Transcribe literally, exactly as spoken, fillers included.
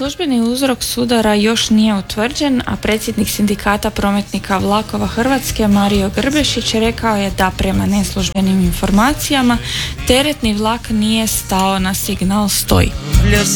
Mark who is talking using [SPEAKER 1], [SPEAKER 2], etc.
[SPEAKER 1] službeni uzrok sudara još nije utvrđen, a predsjednik sindikata prometnika vlakova Hrvatske Mario Grbešić rekao je da prema neslužbenim informacijama teretni vlak nije stao na signal stoj.